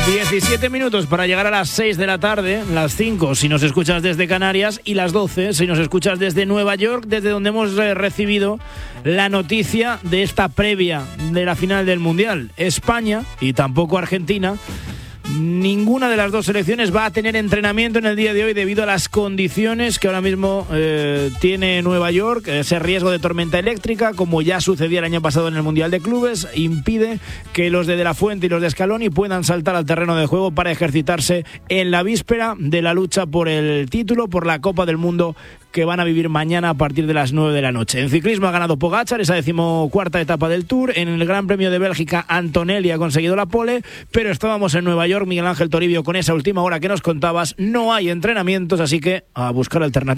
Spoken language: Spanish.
17 minutos para llegar a las 6 de la tarde, las 5 si nos escuchas desde Canarias y las 12 si nos escuchas desde Nueva York, desde donde hemos recibido la noticia de esta previa de la final del Mundial. España y tampoco Argentina. Ninguna de las dos selecciones va a tener entrenamiento en el día de hoy debido a las condiciones que ahora mismo tiene Nueva York. Ese riesgo de tormenta eléctrica, como ya sucedía el año pasado en el Mundial de Clubes, impide que los de la Fuente y los de Scaloni puedan saltar al terreno de juego para ejercitarse en la víspera de la lucha por el título, por la Copa del Mundo que van a vivir mañana a partir de las 9 de la noche. En ciclismo ha ganado Pogačar esa 14ª etapa del Tour. En el Gran Premio de Bélgica, Antonelli ha conseguido la pole, pero estábamos en Nueva York, Miguel Ángel Toribio, con esa última hora que nos contabas. No hay entrenamientos, así que a buscar alternativas.